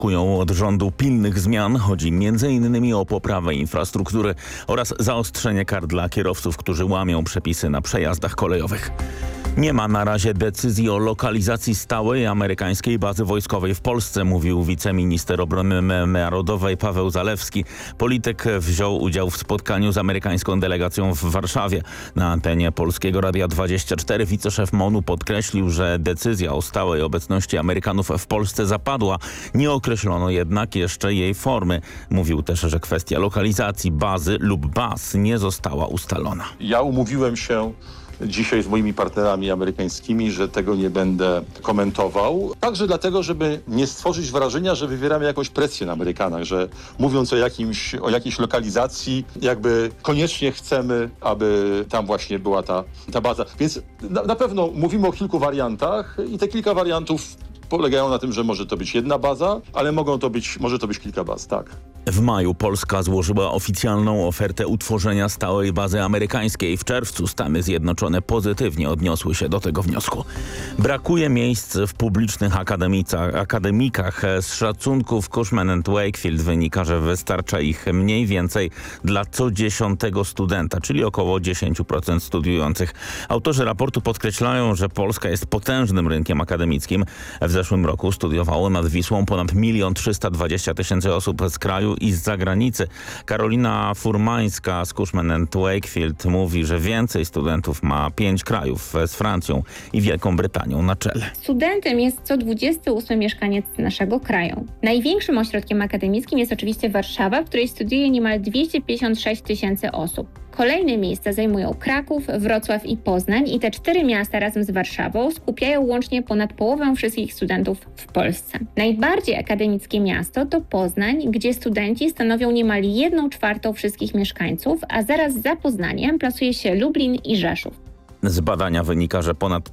Oczekują od rządu pilnych zmian. Chodzi m.in. o poprawę infrastruktury oraz zaostrzenie kar dla kierowców, którzy łamią przepisy na przejazdach kolejowych. Nie ma na razie decyzji o lokalizacji stałej amerykańskiej bazy wojskowej w Polsce, mówił wiceminister obrony narodowej Paweł Zalewski. Polityk wziął udział w spotkaniu z amerykańską delegacją w Warszawie. Na antenie Polskiego Radia 24 wiceszef MON-u podkreślił, że decyzja o stałej obecności Amerykanów w Polsce zapadła. Nie określono jednak jeszcze jej formy. Mówił też, że kwestia lokalizacji bazy lub baz nie została ustalona. Ja umówiłem się dzisiaj z moimi partnerami amerykańskimi, że tego nie będę komentował. Także dlatego, żeby nie stworzyć wrażenia, że wywieramy jakąś presję na Amerykanach, że mówiąc o jakiejś lokalizacji, jakby koniecznie chcemy, aby tam właśnie była ta baza. Więc na pewno mówimy o kilku wariantach i te kilka wariantów polegają na tym, że może to być jedna baza, ale może to być kilka baz, tak. W maju Polska złożyła oficjalną ofertę utworzenia stałej bazy amerykańskiej. W czerwcu Stany Zjednoczone pozytywnie odniosły się do tego wniosku. Brakuje miejsc w publicznych akademikach. Z szacunków Cushman & Wakefield wynika, że wystarcza ich mniej więcej dla co 10 studenta, czyli około 10% studiujących. Autorzy raportu podkreślają, że Polska jest potężnym rynkiem akademickim. W zeszłym roku studiowało nad Wisłą ponad 1 320 000 osób z kraju i z zagranicy. Karolina Furmańska z Cushman & Wakefield mówi, że więcej studentów ma 5 krajów z Francją i Wielką Brytanią na czele. Studentem jest co 28 mieszkaniec naszego kraju. Największym ośrodkiem akademickim jest oczywiście Warszawa, w której studiuje niemal 256 000 osób. Kolejne miejsca zajmują Kraków, Wrocław i Poznań i te 4 miasta razem z Warszawą skupiają łącznie ponad połowę wszystkich studentów w Polsce. Najbardziej akademickie miasto to Poznań, gdzie studenci stanowią niemal 1/4 wszystkich mieszkańców, a zaraz za Poznaniem plasuje się Lublin i Rzeszów. Z badania wynika, że ponad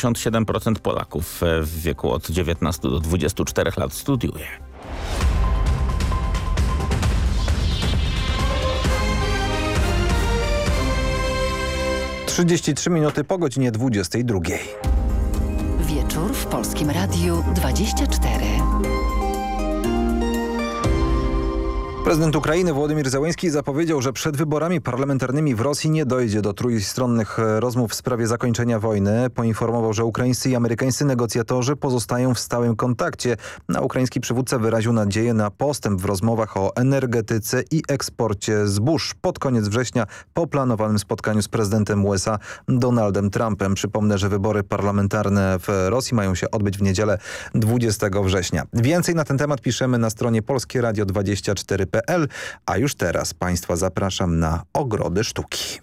57% Polaków w wieku od 19 do 24 lat studiuje. Trzydzieści minuty po godzinie 22. Wieczór w Polskim Radiu 24. Prezydent Ukrainy Wołodymyr Zełenski zapowiedział, że przed wyborami parlamentarnymi w Rosji nie dojdzie do trójstronnych rozmów w sprawie zakończenia wojny. Poinformował, że ukraińscy i amerykańscy negocjatorzy pozostają w stałym kontakcie. A ukraiński przywódca wyraził nadzieję na postęp w rozmowach o energetyce i eksporcie zbóż pod koniec września po planowanym spotkaniu z prezydentem USA Donaldem Trumpem. Przypomnę, że wybory parlamentarne w Rosji mają się odbyć w niedzielę 20 września. Więcej na ten temat piszemy na stronie polskieradio24.pl, a już teraz Państwa zapraszam na Ogrody Sztuki.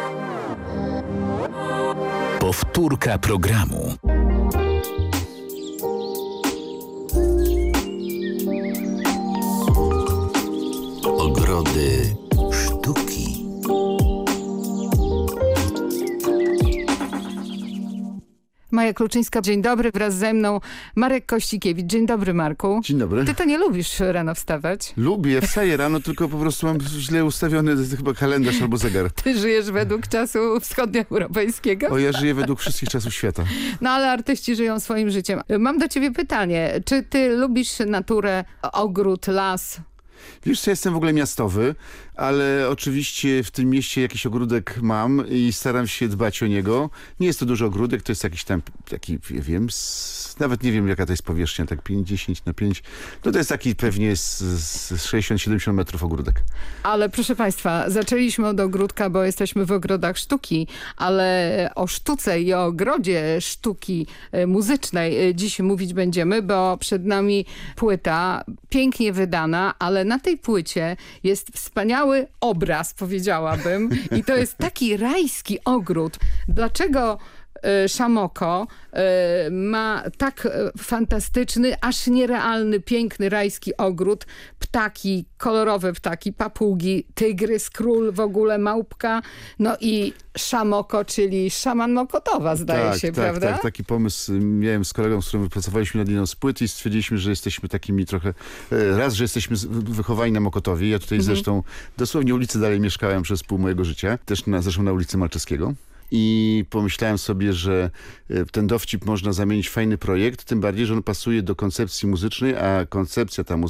Powtórka programu. Ogrody Sztuki. Maja Kluczyńska, dzień dobry, wraz ze mną Marek Kościkiewicz. Dzień dobry, Marku. Dzień dobry. Ty to nie lubisz rano wstawać? Lubię, wstaję rano, tylko po prostu mam źle ustawiony chyba kalendarz albo zegar. Ty żyjesz według czasu wschodnioeuropejskiego? O, ja żyję według wszystkich czasów świata. No ale artyści żyją swoim życiem. Mam do ciebie pytanie. Czy ty lubisz naturę, ogród, las? Wiesz co, jestem w ogóle miastowy, ale oczywiście w tym mieście jakiś ogródek mam i staram się dbać o niego. Nie jest to duży ogródek, to jest jakiś tam, taki, ja wiem, nawet nie wiem jaka to jest powierzchnia, tak 5-10 na 5. No to jest taki pewnie z 60-70 metrów ogródek. Ale proszę Państwa, zaczęliśmy od ogródka, bo jesteśmy w ogrodach sztuki, ale o sztuce i o ogrodzie sztuki muzycznej dziś mówić będziemy, bo przed nami płyta pięknie wydana, ale na tej płycie jest wspaniały obraz, powiedziałabym. I to jest taki rajski ogród. Dlaczego Szamoko ma tak fantastyczny, aż nierealny, piękny rajski ogród? Ptaki, kolorowe ptaki, papugi, tygrys, król, w ogóle małpka, no i Szamoko, czyli szaman Mokotowa, zdaje się, prawda? Tak, taki pomysł miałem z kolegą, z którym pracowaliśmy nad jedną z płyt i stwierdziliśmy, że jesteśmy takimi trochę, że jesteśmy wychowani na Mokotowie. Ja tutaj zresztą dosłownie ulicy dalej mieszkałem przez pół mojego życia, też zresztą na ulicy Malczewskiego. i pomyślałem sobie, że ten dowcip można zamienić w fajny projekt, tym bardziej, że on pasuje do koncepcji muzycznej, a koncepcja ta